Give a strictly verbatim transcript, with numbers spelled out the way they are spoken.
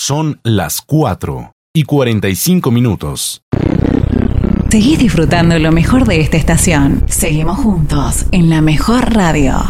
Son las cuatro y cuarenta y cinco minutos. Seguís disfrutando lo mejor de esta estación. Seguimos juntos en la mejor radio.